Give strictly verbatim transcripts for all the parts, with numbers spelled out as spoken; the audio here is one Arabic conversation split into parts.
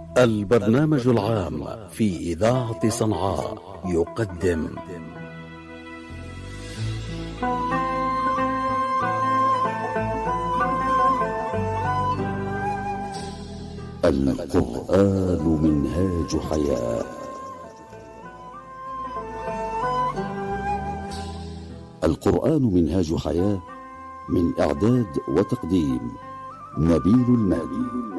البرنامج العام في إذاعة صنعاء يقدم القرآن منهاج حياة. القرآن منهاج حياة، من إعداد وتقديم نبيل المهدي.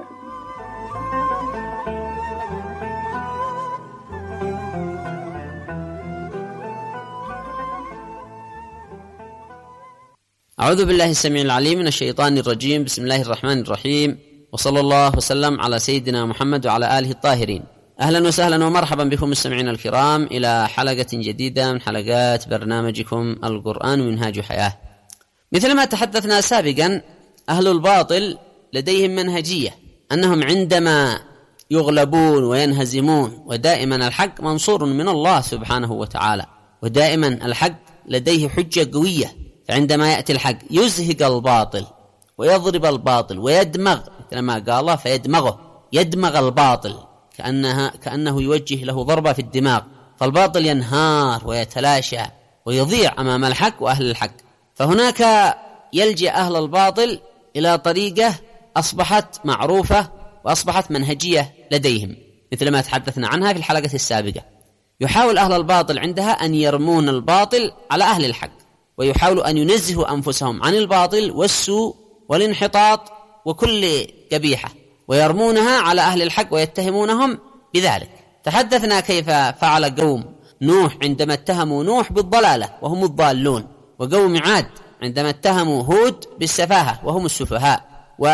أعوذ بالله السميع العليم من الشيطان الرجيم. بسم الله الرحمن الرحيم، وصلى الله وسلم على سيدنا محمد وعلى آله الطاهرين. أهلا وسهلا ومرحبا بكم مستمعين الكرام إلى حلقة جديدة من حلقات برنامجكم القرآن منهاج حياة. مثل ما تحدثنا سابقا، أهل الباطل لديهم منهجية أنهم عندما يغلبون وينهزمون، ودائما الحق منصور من الله سبحانه وتعالى، ودائما الحق لديه حجة قوية، فعندما يأتي الحق يزهق الباطل ويضرب الباطل ويدمغ، مثل ما قال الله فيدمغه، يدمغ الباطل كأنها كأنه يوجه له ضربة في الدماغ، فالباطل ينهار ويتلاشى ويضيع أمام الحق وأهل الحق. فهناك يلجأ أهل الباطل إلى طريقة أصبحت معروفة وأصبحت منهجية لديهم، مثل ما تحدثنا عنها في الحلقة السابقة. يحاول أهل الباطل عندها أن يرمون الباطل على أهل الحق، ويحاولوا أن ينزهوا أنفسهم عن الباطل والسوء والانحطاط وكل قبيحة، ويرمونها على أهل الحق ويتهمونهم بذلك. تحدثنا كيف فعل قوم نوح عندما اتهموا نوح بالضلالة وهم الضالون، وقوم عاد عندما اتهموا هود بالسفاهة وهم السفهاء،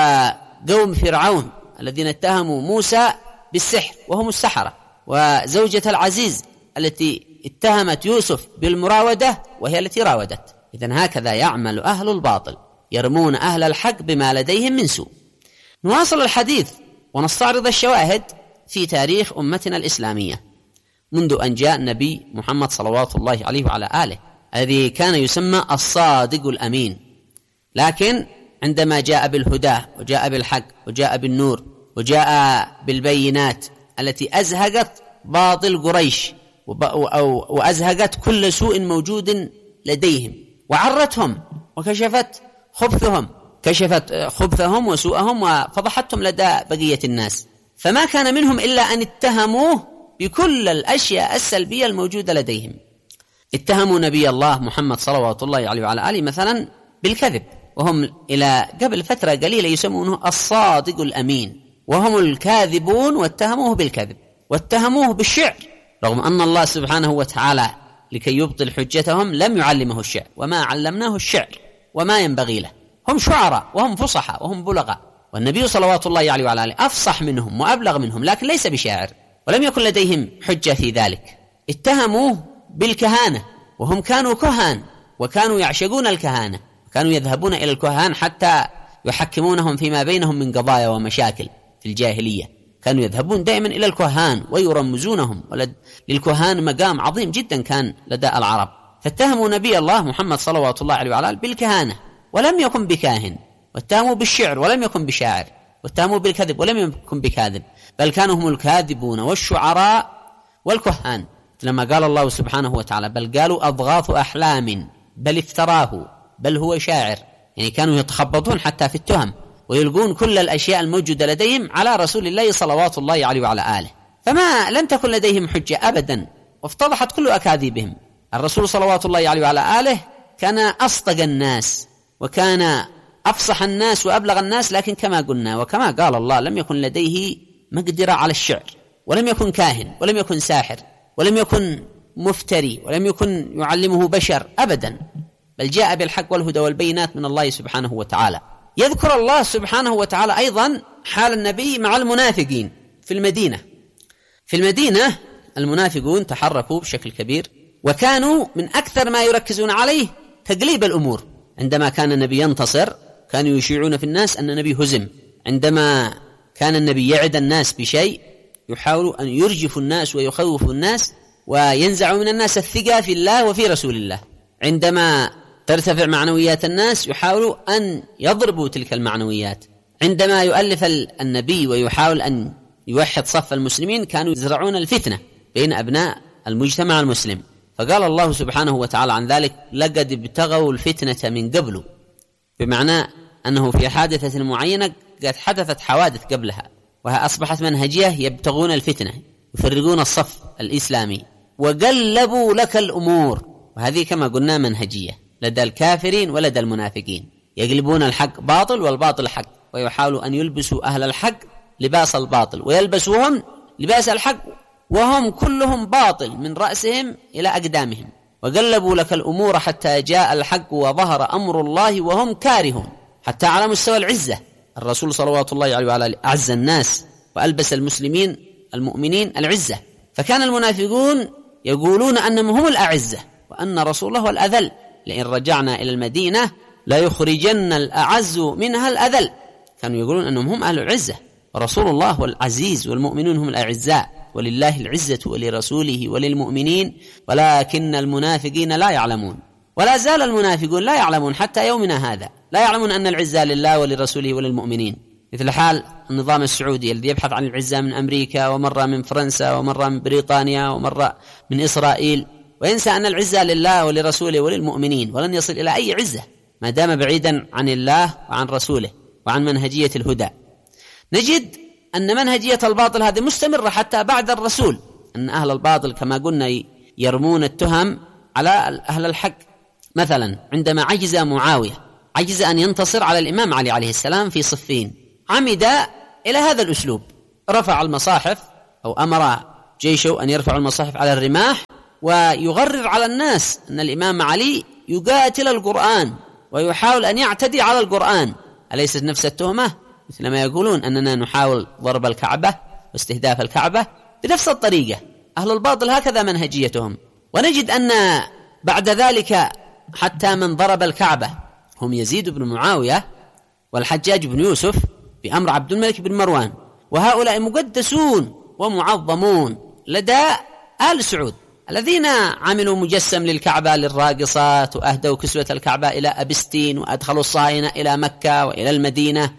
وقوم فرعون الذين اتهموا موسى بالسحر وهم السحرة، وزوجة العزيز التي اتهمت يوسف بالمراودة وهي التي راودت. إذن هكذا يعمل أهل الباطل، يرمون أهل الحق بما لديهم من سوء. نواصل الحديث ونستعرض الشواهد في تاريخ أمتنا الإسلامية منذ أن جاء النبي محمد صلوات الله عليه وعلى آله، الذي كان يسمى الصادق الأمين، لكن عندما جاء بالهدى وجاء بالحق وجاء بالنور وجاء بالبينات التي أزهقت باطل قريش وأزهقت كل سوء موجود لديهم، وعرتهم وكشفت خبثهم كشفت خبثهم وسوءهم وفضحتهم لدى بقية الناس، فما كان منهم إلا أن اتهموه بكل الأشياء السلبية الموجودة لديهم. اتهموا نبي الله محمد صلوات الله عليه وعلى آله مثلا بالكذب، وهم إلى قبل فترة قليلة يسمونه الصادق الأمين، وهم الكاذبون، واتهموه بالكذب واتهموه بالشعر، رغم أن الله سبحانه وتعالى لكي يبطل حجتهم لم يعلمه الشعر، وما علمناه الشعر وما ينبغي له. هم شعراء وهم فصحاء وهم بلغاء، والنبي صلوات الله عليه وعلى آله أفصح منهم وأبلغ منهم، لكن ليس بشاعر، ولم يكن لديهم حجة في ذلك. اتهموه بالكهانة، وهم كانوا كهان وكانوا يعشقون الكهانة، كانوا يذهبون إلى الكهان حتى يحكمونهم فيما بينهم من قضايا ومشاكل في الجاهلية. كانوا يذهبون دائما إلى الكهان ويرمزونهم، للكهان مقام عظيم جدا كان لدى العرب. فاتهموا نبي الله محمد صلوات الله عليه وعلى آله بالكهانة ولم يكن بكاهن، واتهموا بالشعر ولم يكن بشاعر، واتهموا بالكذب ولم يكن بكاذب، بل كانوا هم الكاذبون والشعراء والكهان، لما قال الله سبحانه وتعالى بل قالوا أضغاث أحلام بل افتراه بل هو شاعر. يعني كانوا يتخبطون حتى في التهم ويلقون كل الأشياء الموجودة لديهم على رسول الله صلوات الله عليه وعلى آله، فما لم تكن لديهم حجة أبدا، وافتضحت كل أكاذيبهم. الرسول صلوات الله عليه وعلى آله كان أصدق الناس وكان أفصح الناس وأبلغ الناس، لكن كما قلنا وكما قال الله لم يكن لديه مقدرة على الشعر، ولم يكن كاهن، ولم يكن ساحر، ولم يكن مفتري، ولم يكن يعلمه بشر أبدا، بل جاء بالحق والهدى والبينات من الله سبحانه وتعالى. يذكر الله سبحانه وتعالى أيضا حال النبي مع المنافقين في المدينة. في المدينة المنافقون تحركوا بشكل كبير، وكانوا من أكثر ما يركزون عليه تقليب الأمور. عندما كان النبي ينتصر كانوا يشيعون في الناس أن النبي هزم، عندما كان النبي يعد الناس بشيء يحاولوا أن يرجفوا الناس ويخوفوا الناس وينزعوا من الناس الثقة في الله وفي رسول الله. عندما ترتفع معنويات الناس يحاولوا أن يضربوا تلك المعنويات. عندما يؤلف النبي ويحاول أن يوحد صف المسلمين كانوا يزرعون الفتنة بين أبناء المجتمع المسلم. فقال الله سبحانه وتعالى عن ذلك: لقد ابتغوا الفتنة من قبل، بمعنى أنه في حادثة معينة قد حدثت حوادث قبلها وها أصبحت منهجية، يبتغون الفتنة، يفرقون الصف الإسلامي، وقلبوا لك الأمور. وهذه كما قلنا منهجية لدى الكافرين ولدى المنافقين، يقلبون الحق باطل والباطل حق، ويحاولوا أن يلبسوا أهل الحق لباس الباطل ويلبسوهم لباس الحق، وهم كلهم باطل من رأسهم إلى أقدامهم. وقلبوا لك الأمور حتى جاء الحق وظهر أمر الله وهم كارهون. حتى على مستوى العزة، الرسول صلوات الله عليه وعلى آله أعز الناس، وألبس المسلمين المؤمنين العزة. فكان المنافقون يقولون أنهم هم الأعزة وأن رسول الله هو الأذل، لئن رجعنا إلى المدينة لا يخرجن الأعز منها الأذل. كانوا يقولون أنهم هم أهل العزة، ورسول الله هو العزيز والمؤمنون هم الأعزاء، ولله العزة ولرسوله وللمؤمنين ولكن المنافقين لا يعلمون. ولا زال المنافقون لا يعلمون حتى يومنا هذا، لا يعلمون أن العزة لله ولرسوله وللمؤمنين، مثل حال النظام السعودي الذي يبحث عن العزة من أمريكا، ومرة من فرنسا، ومرة من بريطانيا، ومرة من إسرائيل، وينسى أن العزة لله ولرسوله وللمؤمنين، ولن يصل إلى أي عزة ما دام بعيدا عن الله وعن رسوله وعن منهجية الهدى. نجد أن منهجية الباطل هذه مستمرة حتى بعد الرسول، أن أهل الباطل كما قلنا يرمون التهم على أهل الحق. مثلا عندما عجز معاوية، عجز أن ينتصر على الإمام علي عليه السلام في صفين، عمد إلى هذا الأسلوب، رفع المصاحف أو أمر جيشه أن يرفع المصاحف على الرماح، ويغرر على الناس أن الإمام علي يقاتل القرآن ويحاول أن يعتدي على القرآن. أليست نفس التهمة؟ مثل ما يقولون أننا نحاول ضرب الكعبة واستهداف الكعبة، بنفس الطريقة أهل الباطل هكذا منهجيتهم. ونجد أن بعد ذلك حتى من ضرب الكعبة هم يزيد بن معاوية والحجاج بن يوسف بأمر عبد الملك بن مروان، وهؤلاء مقدسون ومعظمون لدى آل سعود الذين عملوا مجسم للكعبة للراقصات، وأهدوا كسوة الكعبة إلى أبستين، وأدخلوا الصهاينة إلى مكة وإلى المدينة،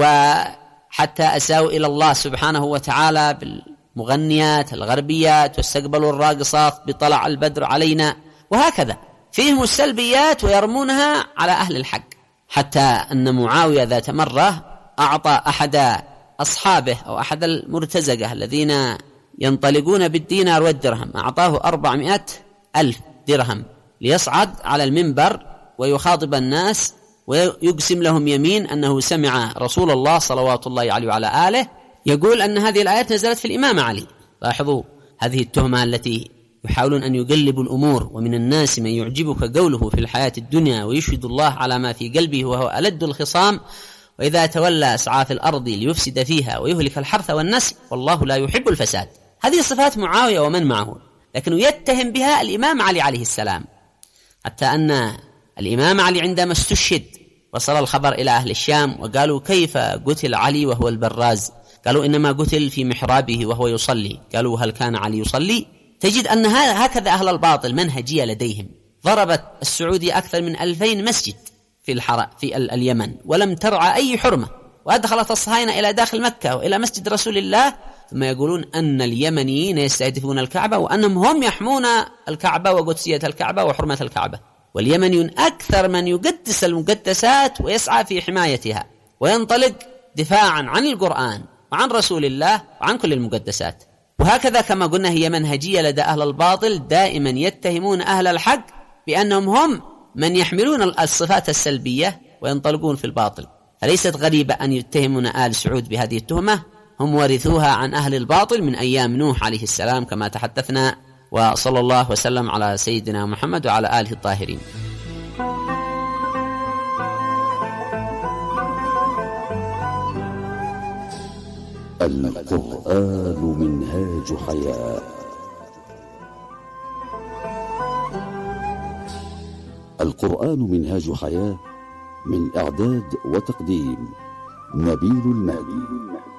وحتى أساءوا إلى الله سبحانه وتعالى بالمغنيات الغربيات، واستقبلوا الراقصات بطلع البدر علينا، وهكذا فيهم السلبيات ويرمونها على أهل الحق. حتى أن معاوية ذات مرة أعطى أحد أصحابه أو أحد المرتزقة الذين ينطلقون بالدينار والدرهم، أعطاه أربعمائة ألف درهم ليصعد على المنبر ويخاطب الناس ويقسم لهم يمين أنه سمع رسول الله صلوات الله عليه وعلى آله يقول أن هذه الآيات نزلت في الإمام علي. لاحظوا هذه التهمة التي يحاولون أن يقلبوا الأمور. ومن الناس من يعجبك قوله في الحياة الدنيا ويشهد الله على ما في قلبه وهو ألد الخصام، وإذا تولى سعى في الأرض ليفسد فيها ويهلك الحرث والنسل والله لا يحب الفساد. هذه صفات معاوية ومن معه، لكنه يتهم بها الإمام علي عليه السلام. حتى أن الإمام علي عندما استشهد وصل الخبر إلى أهل الشام وقالوا: كيف قتل علي وهو البراز؟ قالوا: إنما قتل في محرابه وهو يصلي. قالوا: هل كان علي يصلي؟ تجد أن هكذا أهل الباطل منهجية لديهم. ضربت السعودية أكثر من ألفين مسجد في الحرم في اليمن ولم ترعى أي حرمة، وأدخلت الصهاينة إلى داخل مكة وإلى مسجد رسول الله، ثم يقولون أن اليمنيين يستهدفون الكعبة وأنهم هم يحمون الكعبة وقدسية الكعبة وحرمة الكعبة. واليمنيون أكثر من يقدس المقدسات ويسعى في حمايتها وينطلق دفاعا عن القرآن وعن رسول الله وعن كل المقدسات. وهكذا كما قلنا هي منهجية لدى أهل الباطل، دائما يتهمون أهل الحق بأنهم هم من يحملون الصفات السلبية وينطلقون في الباطل. فليست غريبة أن يتهمون آل سعود بهذه التهمة، هم ورثوها عن أهل الباطل من أيام نوح عليه السلام كما تحدثنا. وصلى الله وسلم على سيدنا محمد وعلى آله الطاهرين. القرآن منهاج حياة. القرآن منهاج حياة، من إعداد وتقديم نبيل المهدي.